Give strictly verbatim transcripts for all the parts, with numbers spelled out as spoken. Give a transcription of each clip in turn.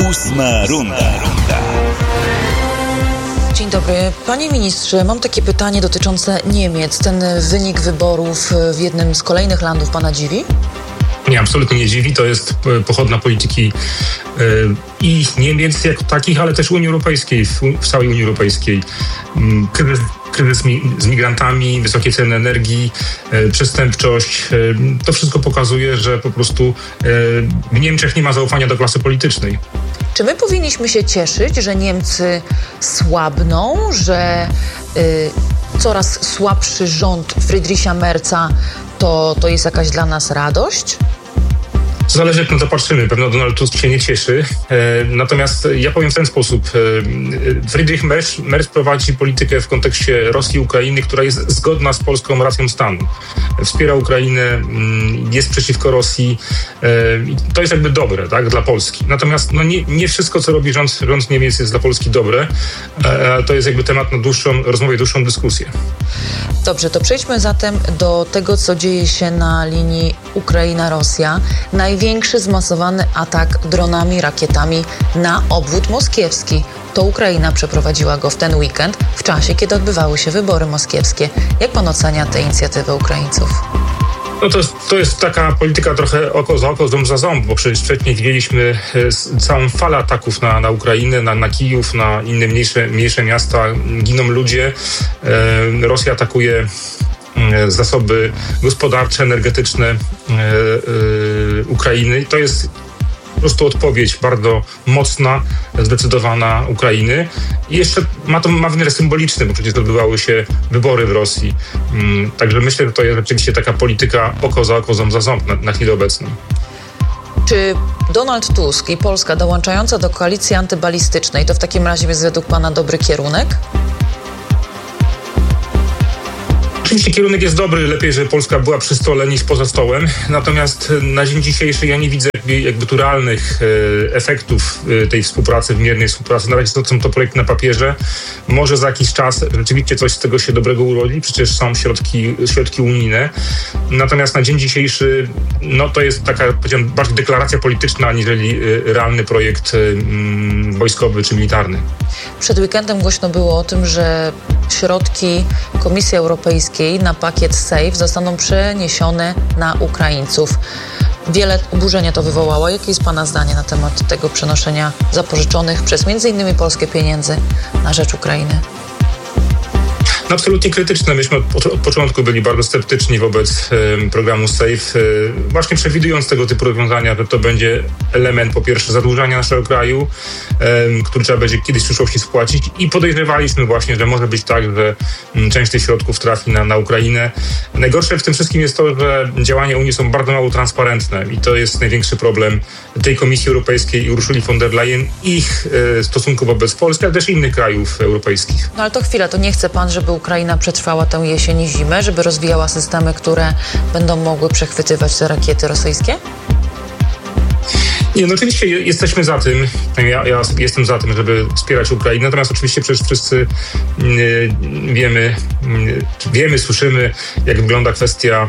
Ósma runda. Dzień dobry. Panie ministrze, mam takie pytanie dotyczące Niemiec. Ten wynik wyborów w jednym z kolejnych landów pana dziwi? Nie, absolutnie nie dziwi. To jest pochodna polityki yy, i Niemiec jako takich, ale też Unii Europejskiej, w, w całej Unii Europejskiej. Kryzys, kryzys mi, z migrantami, wysokie ceny energii, yy, przestępczość. Yy, to wszystko pokazuje, że po prostu yy, w Niemczech nie ma zaufania do klasy politycznej. Czy my powinniśmy się cieszyć, że Niemcy słabną, że y, coraz słabszy rząd Friedricha Merza to, to jest jakaś dla nas radość? Zależy, jak na to patrzymy. Pewno Donald Tusk się nie cieszy. E, natomiast ja powiem w ten sposób. E, Friedrich Merz, Merz prowadzi politykę w kontekście Rosji i Ukrainy, która jest zgodna z polską racją stanu. Wspiera Ukrainę, m, jest przeciwko Rosji. E, to jest jakby dobre, tak, dla Polski. Natomiast no, nie, nie wszystko, co robi rząd, rząd Niemiec, jest dla Polski dobre. E, to jest jakby temat na dłuższą rozmowę, dłuższą dyskusję. Dobrze, to przejdźmy zatem do tego, co dzieje się na linii Ukraina-Rosja. Największy zmasowany atak dronami, rakietami na obwód moskiewski. To Ukraina przeprowadziła go w ten weekend, w czasie, kiedy odbywały się wybory moskiewskie. Jak pan ocenia tę inicjatywę Ukraińców? No to, to jest taka polityka trochę oko za oko, ząb za ząb, bo przecież wcześniej widzieliśmy całą falę ataków na, na Ukrainę, na, na Kijów, na inne mniejsze, mniejsze miasta. Giną ludzie. E, Rosja atakuje zasoby gospodarcze, energetyczne e, e, Ukrainy. I to jest po prostu odpowiedź bardzo mocna, zdecydowana Ukrainy. I jeszcze ma to ma wymiar symboliczny, bo przecież odbywały się wybory w Rosji. Także myślę, że to jest rzeczywiście taka polityka oko za oko, ząb za ząb na, na chwilę obecną. Czy Donald Tusk i Polska dołączająca do koalicji antybalistycznej to w takim razie jest według pana dobry kierunek? Oczywiście kierunek jest dobry, lepiej, że Polska była przy stole niż poza stołem, natomiast na dzień dzisiejszy ja nie widzę jakby, jakby tu realnych e, efektów e, tej współpracy, wymiernej współpracy. Na razie to są to projekty na papierze. Może za jakiś czas rzeczywiście coś z tego się dobrego urodzi, przecież są środki, środki unijne. Natomiast na dzień dzisiejszy no to jest taka, powiedziałem, bardziej deklaracja polityczna, aniżeli e, realny projekt e, m, wojskowy czy militarny. Przed weekendem głośno było o tym, że środki Komisji Europejskiej na pakiet SAFE zostaną przeniesione na Ukraińców. Wiele oburzenia to wywołało. Jakie jest pana zdanie na temat tego przenoszenia zapożyczonych przez między innymi polskie pieniędzy na rzecz Ukrainy? No, absolutnie krytyczne. Myśmy od, od początku byli bardzo sceptyczni wobec e, programu SAFE, e, właśnie przewidując tego typu rozwiązania, że to będzie element po pierwsze zadłużania naszego kraju, e, który trzeba będzie kiedyś w przyszłości spłacić i podejrzewaliśmy właśnie, że może być tak, że m, część tych środków trafi na, na Ukrainę. Najgorsze w tym wszystkim jest to, że działania Unii są bardzo mało transparentne i to jest największy problem tej Komisji Europejskiej i Ursuli von der Leyen, ich e, stosunku wobec Polski, ale też innych krajów europejskich. No ale to chwila, to nie chce pan, żeby Ukraina przetrwała tę jesień i zimę, żeby rozwijała systemy, które będą mogły przechwytywać te rakiety rosyjskie? Nie, no oczywiście jesteśmy za tym, ja, ja jestem za tym, żeby wspierać Ukrainę, natomiast oczywiście przecież wszyscy yy, wiemy, yy, wiemy, słyszymy, jak wygląda kwestia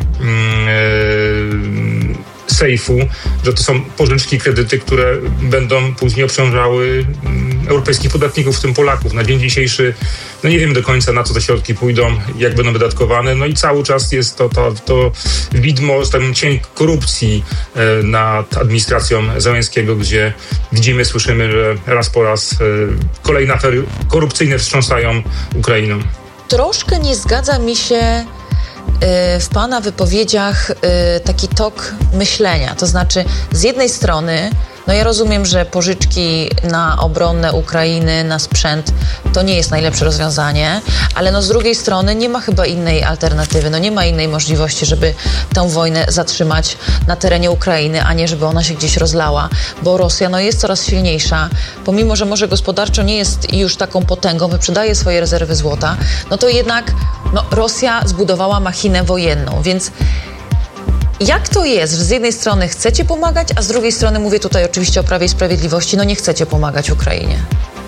yy, sejfu, że to są pożyczki, kredyty, które będą później obciążały europejskich podatników, w tym Polaków. Na dzień dzisiejszy no nie wiemy do końca, na co te środki pójdą, jak będą wydatkowane. No i cały czas jest to, to, to widmo, ten cień korupcji nad administracją Zełenskiego, gdzie widzimy, słyszymy, że raz po raz kolejne afery korupcyjne wstrząsają Ukrainą. Troszkę nie zgadza mi się w pana wypowiedziach taki tok myślenia. To znaczy, z jednej strony, no ja rozumiem, że pożyczki na obronę Ukrainy, na sprzęt, to nie jest najlepsze rozwiązanie, ale no z drugiej strony nie ma chyba innej alternatywy, no nie ma innej możliwości, żeby tę wojnę zatrzymać na terenie Ukrainy, a nie żeby ona się gdzieś rozlała, bo Rosja no jest coraz silniejsza, pomimo, że może gospodarczo nie jest już taką potęgą, wyprzedaje swoje rezerwy złota, no to jednak no, Rosja zbudowała machinę wojenną, więc jak to jest, że z jednej strony chcecie pomagać, a z drugiej strony, mówię tutaj oczywiście o Prawie i Sprawiedliwości, no nie chcecie pomagać Ukrainie?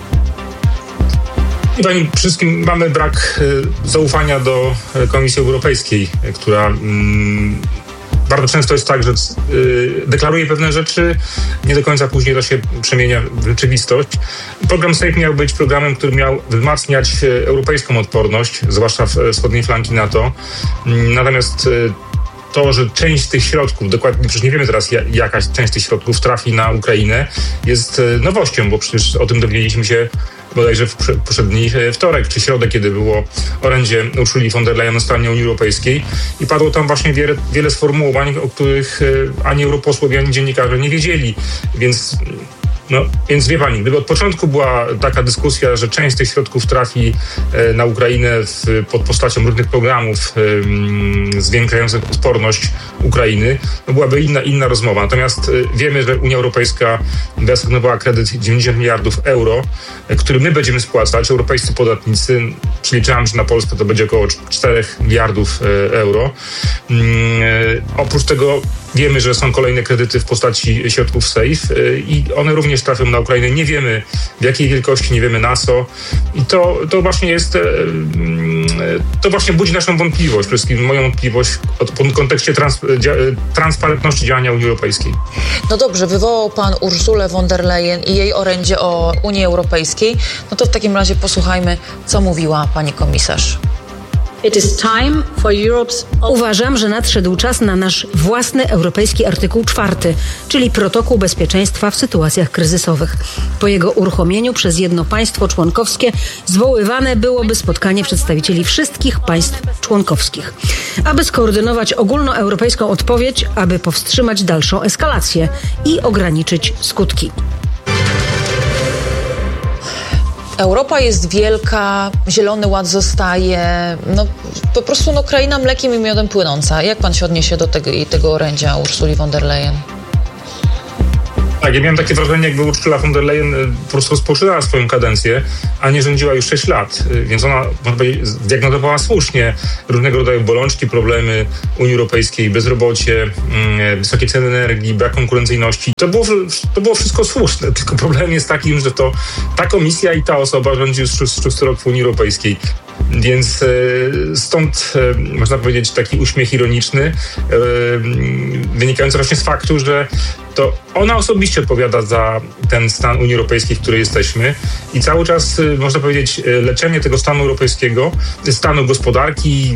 I Pani, przede wszystkim mamy brak y, zaufania do Komisji Europejskiej, która mm, bardzo często jest tak, że yy, deklaruje pewne rzeczy, nie do końca później to się przemienia w rzeczywistość. Program SAFE miał być programem, który miał wzmacniać europejską odporność, zwłaszcza w wschodniej flanki NATO. Natomiast yy, to, że część tych środków, dokładnie, przecież nie wiemy teraz, jaka część tych środków trafi na Ukrainę, jest nowością, bo przecież o tym dowiedzieliśmy się bodajże w poprzedni wtorek czy środę, kiedy było orędzie Ursuli von der Leyen o stanie Unii Europejskiej i padło tam właśnie wiele, wiele sformułowań, o których ani europosłowie, ani dziennikarze nie wiedzieli, więc... No, więc wie pani, gdyby od początku była taka dyskusja, że część tych środków trafi e, na Ukrainę w, pod postacią różnych programów e, zwiększających odporność Ukrainy, no byłaby inna, inna rozmowa. Natomiast e, wiemy, że Unia Europejska wyasygnowała kredyt dziewięćdziesiąt miliardów euro, e, który my będziemy spłacać, europejscy podatnicy. Przeliczałem, że na Polskę to będzie około czterech miliardów e, euro. E, oprócz tego wiemy, że są kolejne kredyty w postaci środków SAFE e, i one również trafią na Ukrainę. Nie wiemy, w jakiej wielkości, nie wiemy na co. I to, to właśnie jest, to właśnie budzi naszą wątpliwość, przede wszystkim moją wątpliwość w kontekście trans, transparentności działania Unii Europejskiej. No dobrze, wywołał pan Ursulę von der Leyen i jej orędzie o Unii Europejskiej. No to w takim razie posłuchajmy, co mówiła pani komisarz. It is time for Europe's... Uważam, że nadszedł czas na nasz własny europejski artykuł czwarty, czyli protokół bezpieczeństwa w sytuacjach kryzysowych. Po jego uruchomieniu przez jedno państwo członkowskie zwoływane byłoby spotkanie przedstawicieli wszystkich państw członkowskich, aby skoordynować ogólnoeuropejską odpowiedź, aby powstrzymać dalszą eskalację i ograniczyć skutki. Europa jest wielka, Zielony Ład zostaje, no po prostu no, kraina mlekiem i miodem płynąca. Jak pan się odniesie do tego, tego orędzia Ursuli von der Leyen? Tak, ja miałem takie wrażenie, jakby Ursula von der Leyen po prostu rozpoczynała swoją kadencję, a nie rządziła już sześć lat. Więc ona, można powiedzieć, zdiagnozowała słusznie różnego rodzaju bolączki, problemy Unii Europejskiej, bezrobocie, wysokie ceny energii, brak konkurencyjności. To było, to było wszystko słuszne, tylko problem jest taki, że to ta komisja i ta osoba rządzi już szósty rok w Unii Europejskiej. Więc stąd można powiedzieć taki uśmiech ironiczny, wynikający właśnie z faktu, że to ona osobiście odpowiada za ten stan Unii Europejskiej, w której jesteśmy i cały czas, można powiedzieć, leczenie tego stanu europejskiego, stanu gospodarki,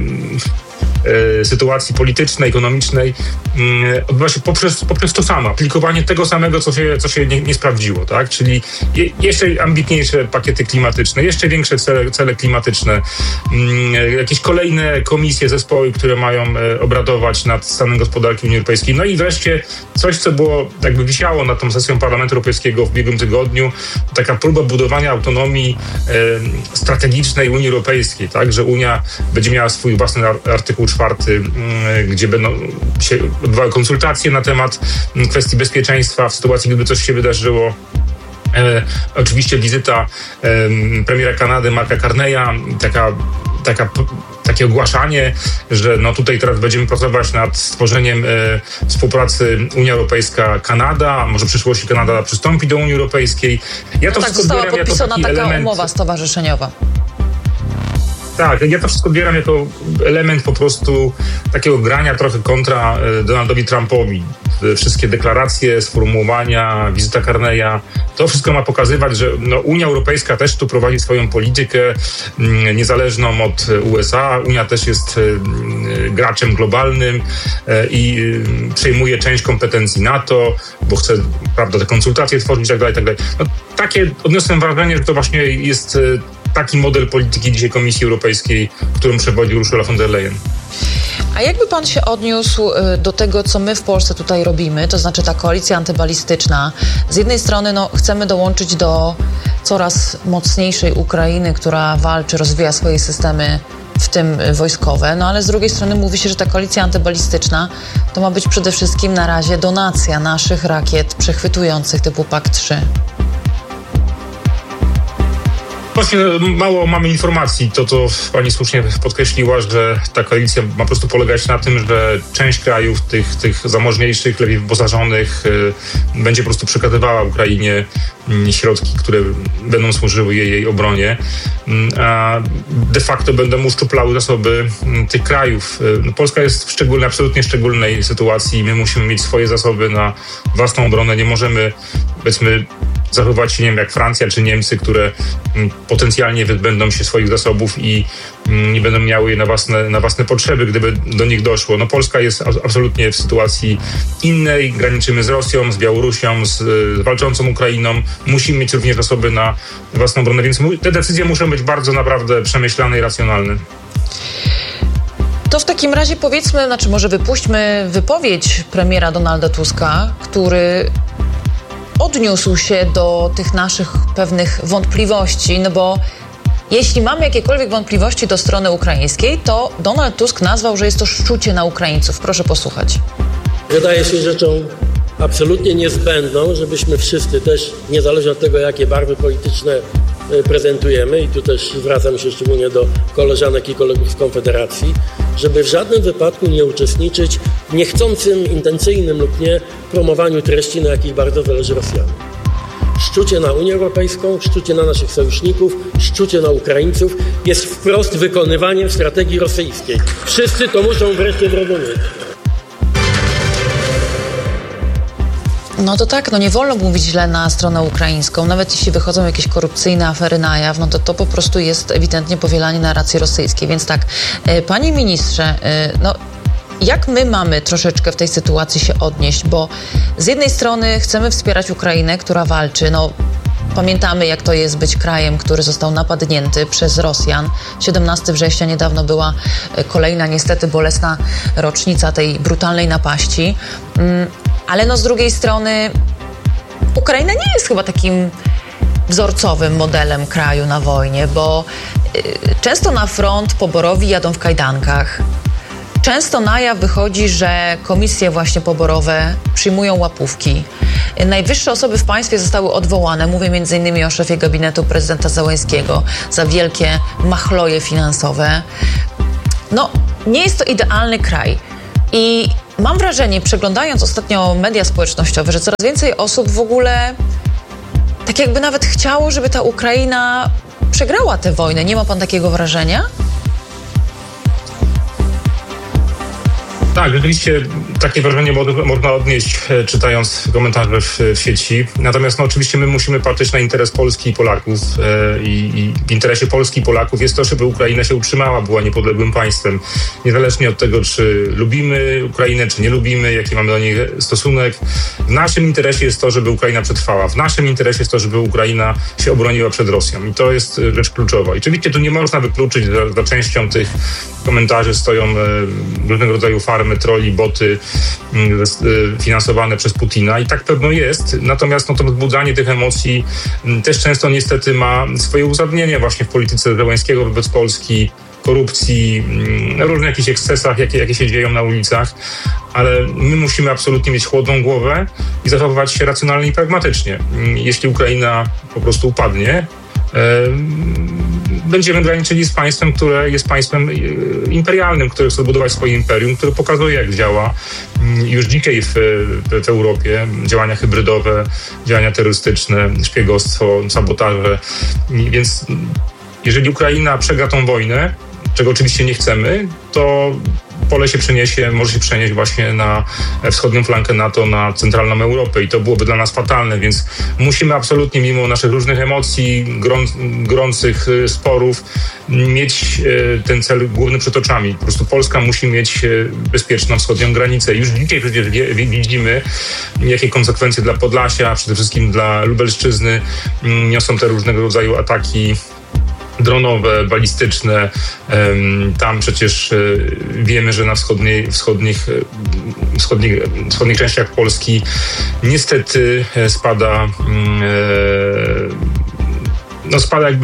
sytuacji politycznej, ekonomicznej odbywa się poprzez, poprzez to samo, aplikowanie tego samego, co się, co się nie, nie sprawdziło, tak? Czyli je, jeszcze ambitniejsze pakiety klimatyczne, jeszcze większe cele, cele klimatyczne, jakieś kolejne komisje, zespoły, które mają obradować nad stanem gospodarki Unii Europejskiej. No i wreszcie coś, co było, jakby wisiało nad tą sesją Parlamentu Europejskiego w ubiegłym tygodniu, taka próba budowania autonomii e, strategicznej Unii Europejskiej, tak? Że Unia będzie miała swój własny artykuł czwarty, gdzie będą się odbywały konsultacje na temat kwestii bezpieczeństwa w sytuacji, gdyby coś się wydarzyło. E, oczywiście wizyta e, premiera Kanady Marka Carneya, taka, taka, takie ogłaszanie, że no tutaj teraz będziemy pracować nad stworzeniem e, współpracy Unia Europejska-Kanada, a może w przyszłości Kanada przystąpi do Unii Europejskiej. Ja no to tak, została podpisana taka element... umowa stowarzyszeniowa. Tak, ja to wszystko odbieram jako element po prostu takiego grania trochę kontra Donaldowi Trumpowi. Wszystkie deklaracje, sformułowania, wizyta Carneya, to wszystko ma pokazywać, że no, Unia Europejska też tu prowadzi swoją politykę mm, niezależną od U S A. Unia też jest y, graczem globalnym y, i y, przejmuje część kompetencji NATO, bo chce, prawda, te konsultacje tworzyć i tak dalej, tak dalej. No, takie odniosłem wrażenie, że to właśnie jest y, taki model polityki dzisiaj Komisji Europejskiej, którą przewodzi Ursula von der Leyen. A jakby pan się odniósł do tego, co my w Polsce tutaj robimy, to znaczy ta koalicja antybalistyczna. Z jednej strony no, chcemy dołączyć do coraz mocniejszej Ukrainy, która walczy, rozwija swoje systemy, w tym wojskowe, no ale z drugiej strony mówi się, że ta koalicja antybalistyczna to ma być przede wszystkim na razie donacja naszych rakiet przechwytujących typu P A K trzy. Właśnie mało mamy informacji. To, to pani słusznie podkreśliła, że ta koalicja ma po prostu polegać na tym, że część krajów, tych, tych zamożniejszych, lepiej wyposażonych, y, będzie po prostu przekazywała Ukrainie y, środki, które będą służyły jej, jej obronie, y, a de facto będą uszczuplały zasoby y, tych krajów. Y, no, Polska jest w szczególnej, absolutnie szczególnej sytuacji. My musimy mieć swoje zasoby na własną obronę. Nie możemy, powiedzmy, zachowywać się, nie wiem, jak Francja czy Niemcy, które m, potencjalnie wyzbędą się swoich zasobów i m, nie będą miały je na własne, na własne potrzeby, gdyby do nich doszło. No Polska jest a, absolutnie w sytuacji innej. Graniczymy z Rosją, z Białorusią, z, z walczącą Ukrainą. Musimy mieć również zasoby na własną obronę, więc te decyzje muszą być bardzo naprawdę przemyślane i racjonalne. To w takim razie powiedzmy, znaczy może wypuśćmy wypowiedź premiera Donalda Tuska, który odniósł się do tych naszych pewnych wątpliwości, no bo jeśli mamy jakiekolwiek wątpliwości do strony ukraińskiej, to Donald Tusk nazwał, że jest to szczucie na Ukraińców. Proszę posłuchać. Wydaje się rzeczą absolutnie niezbędną, żebyśmy wszyscy też, niezależnie od tego, jakie barwy polityczne prezentujemy, i tu też zwracam się szczególnie do koleżanek i kolegów z Konfederacji, żeby w żadnym wypadku nie uczestniczyć w niechcącym, intencyjnym lub nie promowaniu treści, na jakich bardzo zależy Rosjanom. Szczucie na Unię Europejską, szczucie na naszych sojuszników, szczucie na Ukraińców jest wprost wykonywaniem strategii rosyjskiej. Wszyscy to muszą wreszcie zrozumieć. No to tak, no nie wolno mówić źle na stronę ukraińską. Nawet jeśli wychodzą jakieś korupcyjne afery na jaw, no to to po prostu jest ewidentnie powielanie narracji rosyjskiej. Więc tak, panie ministrze, no jak my mamy troszeczkę w tej sytuacji się odnieść? Bo z jednej strony chcemy wspierać Ukrainę, która walczy, no pamiętamy, jak to jest być krajem, który został napadnięty przez Rosjan. siedemnastego września niedawno była kolejna, niestety bolesna rocznica tej brutalnej napaści. Ale no z drugiej strony Ukraina nie jest chyba takim wzorcowym modelem kraju na wojnie, bo y, często na front poborowi jadą w kajdankach. Często na jaw wychodzi, że komisje właśnie poborowe przyjmują łapówki. Najwyższe osoby w państwie zostały odwołane. Mówię między innymi o szefie gabinetu prezydenta Zełenskiego za wielkie machloje finansowe. No, nie jest to idealny kraj. I mam wrażenie, przeglądając ostatnio media społecznościowe, że coraz więcej osób w ogóle tak jakby nawet chciało, żeby ta Ukraina przegrała tę wojnę. Nie ma pan takiego wrażenia? Tak, rzeczywiście takie wrażenie można odnieść, czytając komentarze w, w sieci. Natomiast no, oczywiście my musimy patrzeć na interes Polski i Polaków e, i w interesie Polski i Polaków jest to, żeby Ukraina się utrzymała, była niepodległym państwem. Niezależnie od tego, czy lubimy Ukrainę, czy nie lubimy, jaki mamy do niej stosunek. W naszym interesie jest to, żeby Ukraina przetrwała. W naszym interesie jest to, żeby Ukraina się obroniła przed Rosją. I to jest rzecz kluczowa. I oczywiście tu nie można wykluczyć, że za częścią tych komentarzy stoją e, różnego rodzaju farmy, troli, boty e, finansowane przez Putina i tak pewno jest. Natomiast no, to wzbudzanie tych emocji m, też często niestety ma swoje uzasadnienie właśnie w polityce Zełenskiego wobec Polski, korupcji, m, różnych jakichś ekscesach, jakie, jakie się dzieją na ulicach. Ale my musimy absolutnie mieć chłodną głowę i zachowywać się racjonalnie i pragmatycznie. Jeśli Ukraina po prostu upadnie, będziemy graniczyli z państwem, które jest państwem imperialnym, które chce budować swoje imperium, które pokazuje, jak działa już dzisiaj w, w Europie. Działania hybrydowe, działania terrorystyczne, szpiegostwo, sabotaże. Więc jeżeli Ukraina przegra tą wojnę, czego oczywiście nie chcemy, to pole się przeniesie, może się przenieść właśnie na wschodnią flankę NATO, na centralną Europę i to byłoby dla nas fatalne, więc musimy absolutnie, mimo naszych różnych emocji, grą, gorących sporów, mieć ten cel główny przed oczami. Po prostu Polska musi mieć bezpieczną wschodnią granicę. Już dzisiaj przecież widzimy, jakie konsekwencje dla Podlasia, przede wszystkim dla Lubelszczyzny niosą te różnego rodzaju ataki dronowe, balistyczne. Tam przecież wiemy, że na wschodniej, wschodnich, wschodnich, wschodnich częściach Polski niestety spada no spada jakby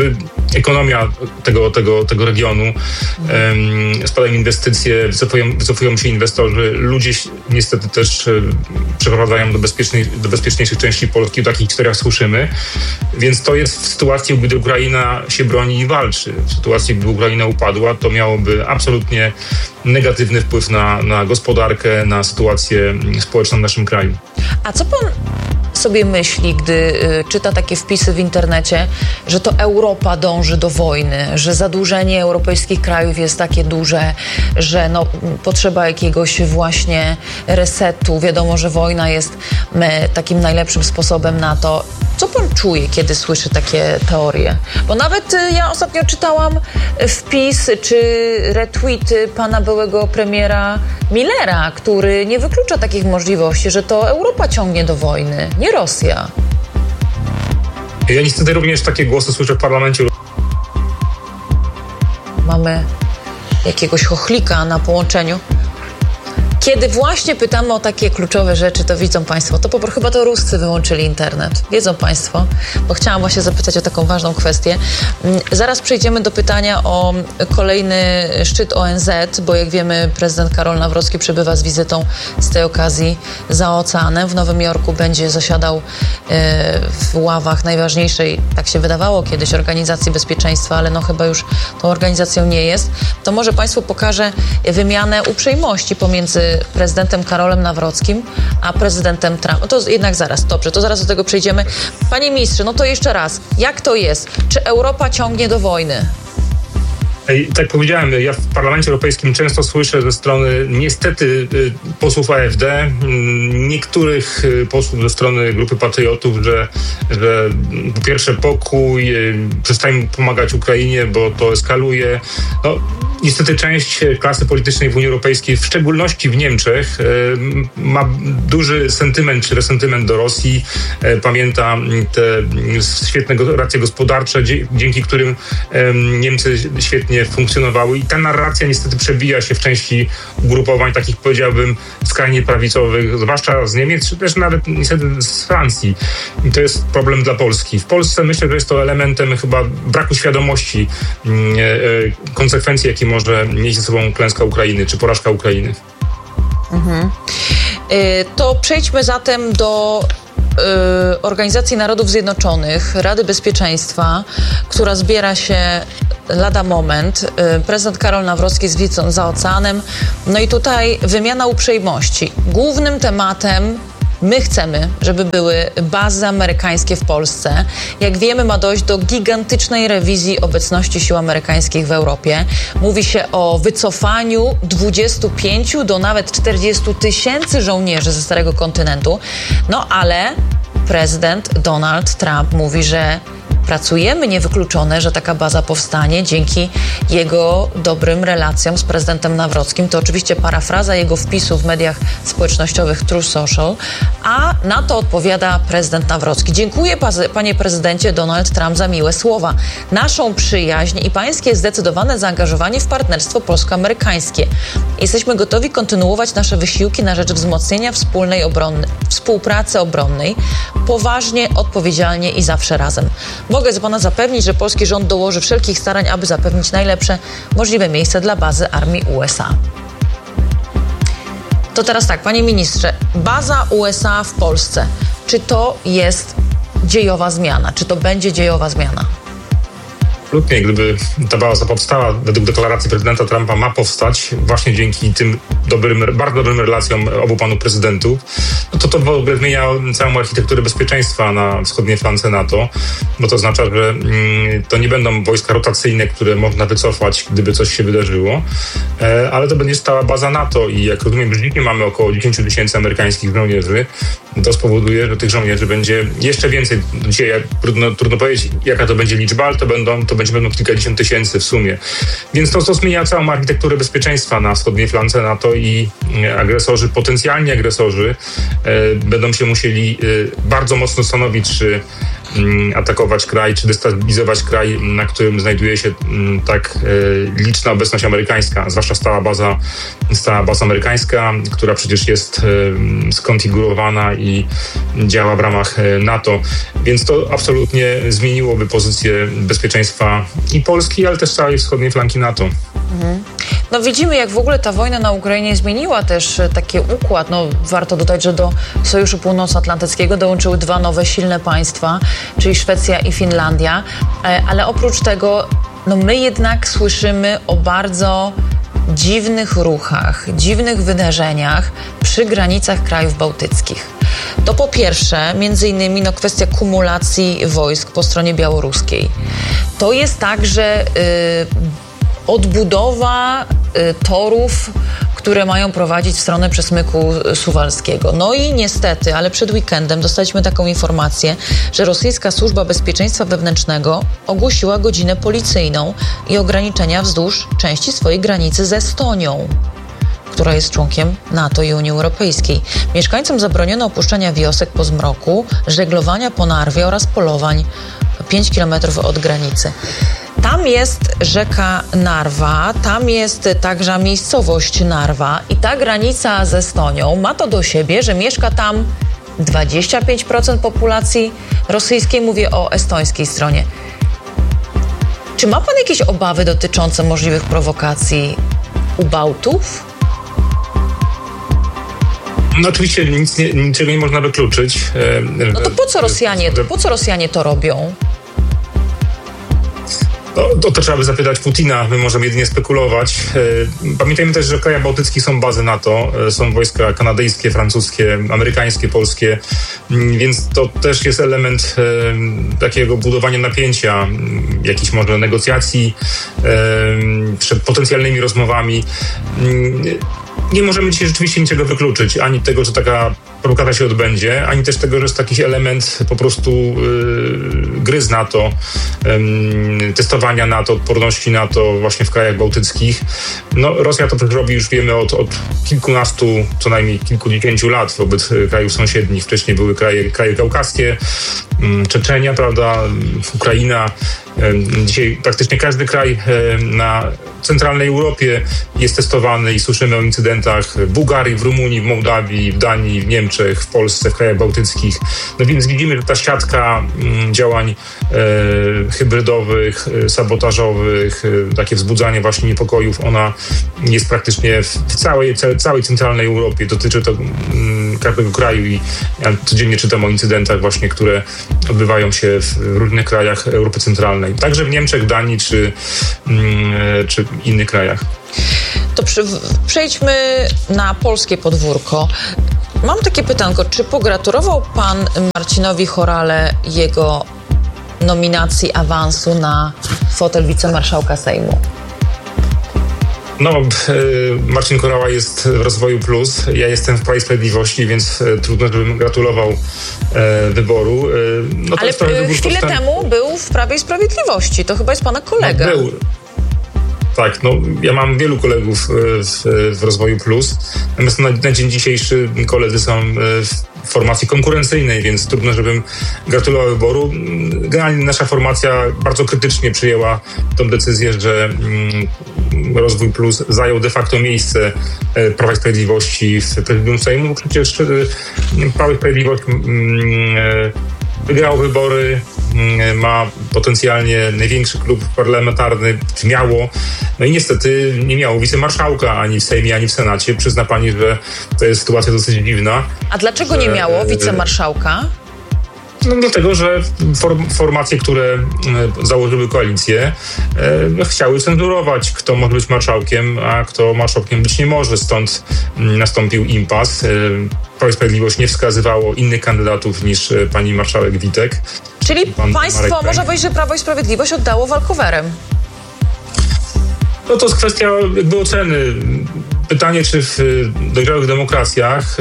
ekonomia tego, tego, tego regionu, um, spadają inwestycje, wycofują, wycofują się inwestorzy, ludzie niestety też um, przeprowadzają do, bezpiecznej, do bezpieczniejszych części Polski, o takich historiach słyszymy, więc to jest w sytuacji, gdy Ukraina się broni i walczy. W sytuacji, gdy Ukraina upadła, to miałoby absolutnie negatywny wpływ na, na gospodarkę, na sytuację społeczną w naszym kraju. A co pan sobie myśli, gdy y, czyta takie wpisy w internecie, że to Europa dąży do wojny, że zadłużenie europejskich krajów jest takie duże, że no, potrzeba jakiegoś właśnie resetu. Wiadomo, że wojna jest my, takim najlepszym sposobem na to. Co pan czuje, kiedy słyszy takie teorie? Bo nawet y, ja ostatnio czytałam wpis czy retweety pana byłego premiera Millera, który nie wyklucza takich możliwości, że to Europa ciągnie do wojny, nie Rosja. Ja niestety również takie głosy słyszę w parlamencie. Mamy jakiegoś chochlika na połączeniu. Kiedy właśnie pytamy o takie kluczowe rzeczy, to widzą państwo, to po, chyba to Ruscy wyłączyli internet. Wiedzą państwo, bo chciałam właśnie zapytać o taką ważną kwestię. Zaraz przejdziemy do pytania o kolejny szczyt O N Z, bo jak wiemy, prezydent Karol Nawrocki przybywa z wizytą z tej okazji za oceanem. W Nowym Jorku będzie zasiadał w ławach najważniejszej, tak się wydawało kiedyś, Organizacji Bezpieczeństwa, ale no chyba już tą organizacją nie jest. To może państwu pokażę wymianę uprzejmości pomiędzy prezydentem Karolem Nawrockim, a prezydentem Trump. No to jednak zaraz, dobrze, to zaraz do tego przejdziemy. Panie ministrze, no to jeszcze raz, jak to jest? Czy Europa ciągnie do wojny? Tak powiedziałem, ja w Parlamencie Europejskim często słyszę ze strony niestety posłów A F D, niektórych posłów ze strony Grupy Patriotów, że, że po pierwsze pokój, przestańmy pomagać Ukrainie, bo to eskaluje. No, niestety część klasy politycznej w Unii Europejskiej, w szczególności w Niemczech, ma duży sentyment czy resentyment do Rosji. Pamięta te świetne racje gospodarcze, dzięki którym Niemcy świetnie funkcjonowały i ta narracja niestety przebija się w części ugrupowań takich, powiedziałbym, skrajnie prawicowych, zwłaszcza z Niemiec, czy też nawet niestety z Francji. I to jest problem dla Polski. W Polsce myślę, że jest to elementem chyba braku świadomości e, e, konsekwencji, jakie może nieść ze sobą klęska Ukrainy, czy porażka Ukrainy. Mhm. E, to przejdźmy zatem do Organizacji Narodów Zjednoczonych, Rady Bezpieczeństwa, która zbiera się lada moment. Prezydent Karol Nawrocki z wizytą za oceanem. No i tutaj wymiana uprzejmości. Głównym tematem my chcemy, żeby były bazy amerykańskie w Polsce. Jak wiemy, ma dojść do gigantycznej rewizji obecności sił amerykańskich w Europie. Mówi się o wycofaniu dwudziestu pięciu do nawet czterdziestu tysięcy żołnierzy ze Starego Kontynentu. No ale prezydent Donald Trump mówi, że pracujemy, niewykluczone, że taka baza powstanie dzięki jego dobrym relacjom z prezydentem Nawrockim. To oczywiście parafraza jego wpisu w mediach społecznościowych Truth Social, a na to odpowiada prezydent Nawrocki. Dziękuję, panie prezydencie Donald Trump, za miłe słowa. Naszą przyjaźń i pańskie zdecydowane zaangażowanie w partnerstwo polsko-amerykańskie. Jesteśmy gotowi kontynuować nasze wysiłki na rzecz wzmocnienia wspólnej obrony, współpracy obronnej, poważnie, odpowiedzialnie i zawsze razem. Mogę za pana zapewnić, że polski rząd dołoży wszelkich starań, aby zapewnić najlepsze możliwe miejsce dla bazy armii U S A. To teraz tak, panie ministrze, baza U S A w Polsce. Czy to jest dziejowa zmiana? Czy to będzie dziejowa zmiana? Absolutnie, gdyby ta baza powstała, według deklaracji prezydenta Trumpa ma powstać właśnie dzięki tym dobrym, bardzo dobrym relacjom obu panów prezydentów, no to to w ogóle zmienia całą architekturę bezpieczeństwa na wschodniej flance NATO, bo to oznacza, że mm, to nie będą wojska rotacyjne, które można wycofać, gdyby coś się wydarzyło, e, ale to będzie stała baza NATO i jak rozumiem, że dzisiaj mamy około dziesięć tysięcy amerykańskich żołnierzy, to spowoduje, że tych żołnierzy będzie jeszcze więcej. Dzisiaj trudno, trudno powiedzieć, jaka to będzie liczba, ale to będą to będzie będą kilkadziesiąt tysięcy w sumie. Więc to, to zmienia całą architekturę bezpieczeństwa na wschodniej flance NATO i agresorzy, potencjalni agresorzy e, będą się musieli e, bardzo mocno stanowić, czy m, atakować kraj, czy destabilizować kraj, na którym znajduje się m, tak e, liczna obecność amerykańska, zwłaszcza stała baza, stała baza amerykańska, która przecież jest e, skonfigurowana i działa w ramach NATO. Więc to absolutnie zmieniłoby pozycję bezpieczeństwa bezpieczeństwa i Polski, ale też całej wschodniej flanki NATO. Mhm. No widzimy, jak w ogóle ta wojna na Ukrainie zmieniła też taki układ. No, warto dodać, że do Sojuszu Północnoatlantyckiego dołączyły dwa nowe silne państwa, czyli Szwecja i Finlandia. Ale oprócz tego, no my jednak słyszymy o bardzo dziwnych ruchach, dziwnych wydarzeniach przy granicach krajów bałtyckich. To po pierwsze, między innymi no, kwestia kumulacji wojsk po stronie białoruskiej. To jest także y, odbudowa y, torów, które mają prowadzić w stronę przesmyku suwalskiego. No i niestety, ale przed weekendem dostaliśmy taką informację, że rosyjska służba bezpieczeństwa wewnętrznego ogłosiła godzinę policyjną i ograniczenia wzdłuż części swojej granicy z Estonią, która jest członkiem NATO i Unii Europejskiej. Mieszkańcom zabroniono opuszczenia wiosek po zmroku, żeglowania po Narwie oraz polowań pięć kilometrów od granicy. Tam jest rzeka Narwa, tam jest także miejscowość Narwa i ta granica z Estonią ma to do siebie, że mieszka tam dwadzieścia pięć procent populacji rosyjskiej, mówię o estońskiej stronie. Czy ma pan jakieś obawy dotyczące możliwych prowokacji u Bałtów? No oczywiście nic nie, niczego nie można wykluczyć. No to po co Rosjanie, to po co Rosjanie to robią? No, to, to trzeba by zapytać Putina, my możemy jedynie spekulować. Pamiętajmy też, że w krajach bałtyckich są bazy NATO, są wojska kanadyjskie, francuskie, amerykańskie, polskie, więc to też jest element e, takiego budowania napięcia, jakichś może negocjacji e, przed potencjalnymi rozmowami. Nie możemy dzisiaj rzeczywiście niczego wykluczyć, ani tego, że taka prowokacja się odbędzie, ani też tego, że jest taki element po prostu yy, gry z NATO, yy, testowania NATO, odporności NATO właśnie w krajach bałtyckich. No, Rosja to przecież robi, już wiemy, od, od kilkunastu, co najmniej kilkudziesięciu lat wobec krajów sąsiednich. Wcześniej były kraje, kraje kaukaskie, yy, Czeczenia, prawda, Ukraina. Dzisiaj praktycznie każdy kraj na centralnej Europie jest testowany i słyszymy o incydentach w Bułgarii, w Rumunii, w Mołdawii, w Danii, w Niemczech, w Polsce, w krajach bałtyckich. No więc widzimy, że ta siatka działań e, hybrydowych, sabotażowych, e, takie wzbudzanie właśnie niepokojów, ona jest praktycznie w całej, całej centralnej Europie. Dotyczy to m, każdego kraju i ja codziennie czytam o incydentach właśnie, które odbywają się w różnych krajach Europy Centralnej. Także w Niemczech, Danii czy, czy innych krajach. To przy, przejdźmy na polskie podwórko. Mam takie pytanko, czy pogratulował pan Marcinowi Horale jego nominacji, awansu na fotel wicemarszałka Sejmu? No, Marcin Horała jest w Rozwoju Plus, ja jestem w Prawie i Sprawiedliwości, więc trudno, żebym gratulował e, wyboru. No, ale to Ale chwilę powstań... temu był w Prawie i Sprawiedliwości, to chyba jest pana kolega. No, był. Tak, no ja mam wielu kolegów w, w Rozwoju Plus, natomiast na, na dzień dzisiejszy koledzy są w formacji konkurencyjnej, więc trudno, żebym gratulował wyboru. Generalnie nasza formacja bardzo krytycznie przyjęła tą decyzję, że mm, Rozwój Plus zajął de facto miejsce Prawa i Sprawiedliwości w prezydium Sejmu. Przecież Prawo i Sprawiedliwość mm, wygrał wybory, ma potencjalnie największy klub parlamentarny, miało, no i niestety nie miało wicemarszałka ani w Sejmie, ani w Senacie. Przyzna pani, że to jest sytuacja dosyć dziwna. A dlaczego że, nie miało wicemarszałka? No dlatego, że form, formacje, które założyły koalicję, e, chciały cenzurować, kto może być marszałkiem, a kto marszałkiem być nie może. Stąd nastąpił impas. E, Prawo i Sprawiedliwość nie wskazywało innych kandydatów niż pani marszałek Witek. Czyli państwo, można powiedzieć, że Prawo i Sprawiedliwość oddało walkowerem? No to jest kwestia jakby oceny. Pytanie, czy w dojrzałych demokracjach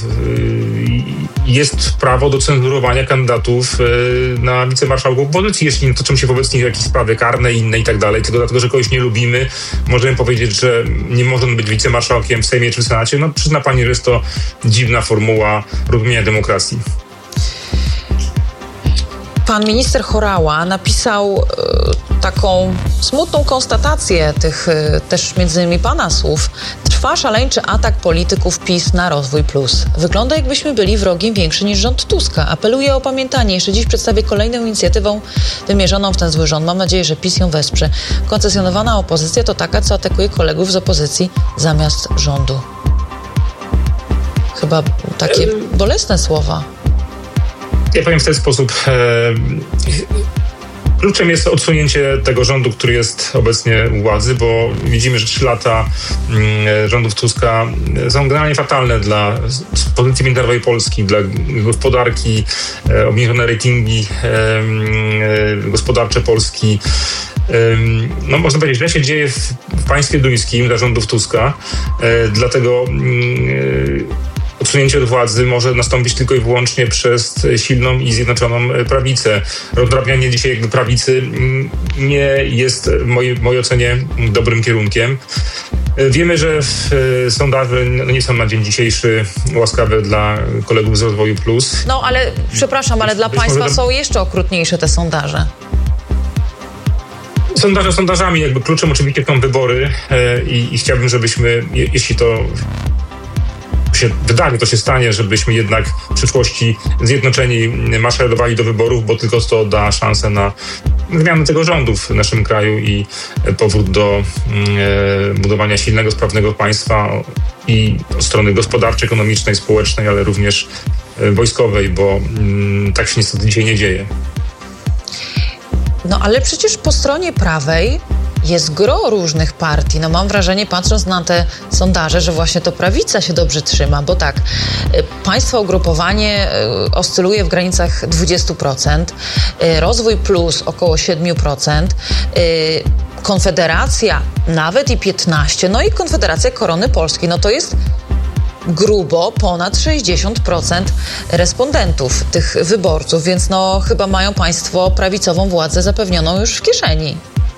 jest prawo do cenzurowania kandydatów na wicemarszałków opozycji, jeśli nie toczą się wobec nich jakieś sprawy karne, inne i tak dalej, tylko dlatego, że kogoś nie lubimy, możemy powiedzieć, że nie może on być wicemarszałkiem w Sejmie czy w Senacie. No przyzna pani, że jest to dziwna formuła rozumienia demokracji. Pan minister Horała napisał y, taką smutną konstatację tych y, też między innymi pana słów. Trwa szaleńczy atak polityków PiS na Rozwój Plus. Wygląda, jakbyśmy byli wrogiem większy niż rząd Tuska. Apeluję o opamiętanie. Jeszcze dziś przedstawię kolejną inicjatywę wymierzoną w ten zły rząd. Mam nadzieję, że PiS ją wesprze. Koncesjonowana opozycja to taka, co atakuje kolegów z opozycji zamiast rządu. Chyba takie bolesne słowa. Ja powiem w ten sposób. E, kluczem jest odsunięcie tego rządu, który jest obecnie u władzy, bo widzimy, że trzy lata mm, rządów Tuska są generalnie fatalne dla pozycji międzynarodowej Polski, dla gospodarki, e, obniżone ratingi e, e, gospodarcze Polski. No, można powiedzieć, źle się dzieje w, w państwie duńskim dla rządów Tuska, e, dlatego e, odsunięcie od władzy może nastąpić tylko i wyłącznie przez silną i zjednoczoną prawicę. Rozdrabnianie dzisiaj jakby prawicy nie jest w mojej, mojej ocenie dobrym kierunkiem. Wiemy, że sondaże nie są na dzień dzisiejszy łaskawe dla kolegów z Rozwoju Plus. No ale przepraszam, ale dla Być państwa może... są jeszcze okrutniejsze te sondaże. Sondaże sondażami, jakby kluczem oczywiście są wybory e, i, i chciałbym, żebyśmy, je, jeśli to się wydarzy, to się stanie, żebyśmy jednak w przyszłości zjednoczeni maszerowali do wyborów, bo tylko to da szansę na zmianę tego rządu w naszym kraju i powrót do e, budowania silnego, sprawnego państwa i od strony gospodarczej, ekonomicznej, społecznej, ale również e, wojskowej, bo m, tak się niestety dzisiaj nie dzieje. No ale przecież po stronie prawej jest gro różnych partii. No mam wrażenie, patrząc na te sondaże, że właśnie to prawica się dobrze trzyma, bo tak, państwa ugrupowanie oscyluje w granicach dwadzieścia procent, Rozwój Plus około siedem procent, Konfederacja nawet i piętnaście procent, no i Konfederacja Korony Polskiej, no to jest grubo ponad sześćdziesiąt procent respondentów tych wyborców, więc no chyba mają państwo prawicową władzę zapewnioną już w kieszeni.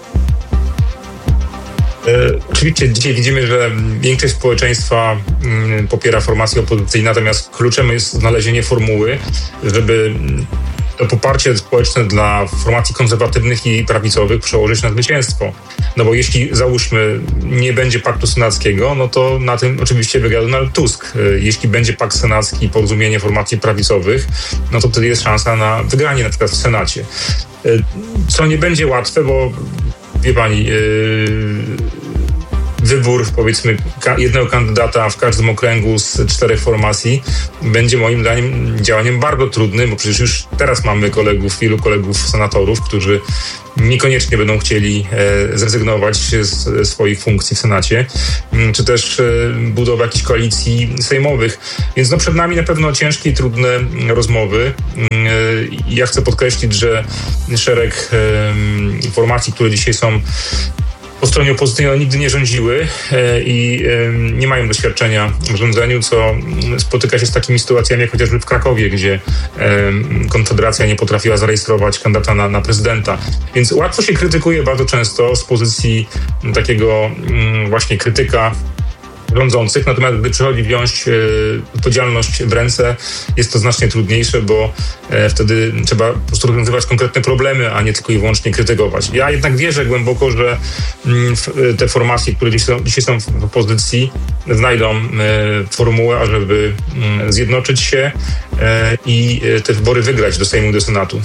E, oczywiście dzisiaj widzimy, że większość społeczeństwa mm, popiera formację opozycyjną, natomiast kluczem jest znalezienie formuły, żeby to poparcie społeczne dla formacji konserwatywnych i prawicowych przełożyć na zwycięstwo. No bo jeśli, załóżmy, nie będzie paktu senackiego, no to na tym oczywiście wygra Donald Tusk. Jeśli będzie pakt senacki i porozumienie formacji prawicowych, no to wtedy jest szansa na wygranie na przykład w Senacie. Co nie będzie łatwe, bo wie pani, yy, wybór, powiedzmy, jednego kandydata w każdym okręgu z czterech formacji będzie moim zdaniem działaniem bardzo trudnym, bo przecież już teraz mamy kolegów, wielu kolegów senatorów, którzy niekoniecznie będą chcieli e, zrezygnować z swoich funkcji w Senacie, czy też e, budowy jakichś koalicji sejmowych. Więc no, przed nami na pewno ciężkie i trudne rozmowy. E, ja chcę podkreślić, że szereg e, informacji, które dzisiaj są po stronie opozycyjnej, nigdy nie rządziły e, i e, nie mają doświadczenia w rządzeniu, co spotyka się z takimi sytuacjami jak chociażby w Krakowie, gdzie e, Konfederacja nie potrafiła zarejestrować kandydata na, na prezydenta. Więc łatwo się krytykuje bardzo często z pozycji takiego m, właśnie krytyka rządzących, natomiast gdy przychodzi wziąć e, odpowiedzialność w ręce, jest to znacznie trudniejsze, bo e, wtedy trzeba po prostu rozwiązywać konkretne problemy, a nie tylko i wyłącznie krytykować. Ja jednak wierzę głęboko, że m, w, te formacje, które dzisiaj są, dzisiaj są w opozycji, znajdą e, formułę, ażeby m, zjednoczyć się e, i e, te wybory wygrać do Sejmu i do Senatu.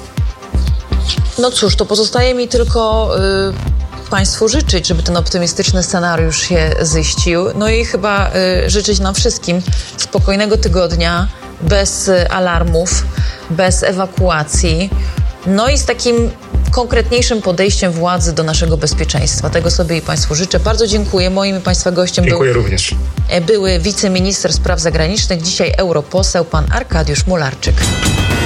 No cóż, to pozostaje mi tylko y- Państwu życzyć, żeby ten optymistyczny scenariusz się ziścił. No i chyba y, życzyć nam wszystkim spokojnego tygodnia, bez y, alarmów, bez ewakuacji, no i z takim konkretniejszym podejściem władzy do naszego bezpieczeństwa. Tego sobie i Państwu życzę. Bardzo dziękuję. Moim i Państwa gościem dziękuję był również. były wiceminister spraw zagranicznych, dzisiaj europoseł, pan Arkadiusz Mularczyk.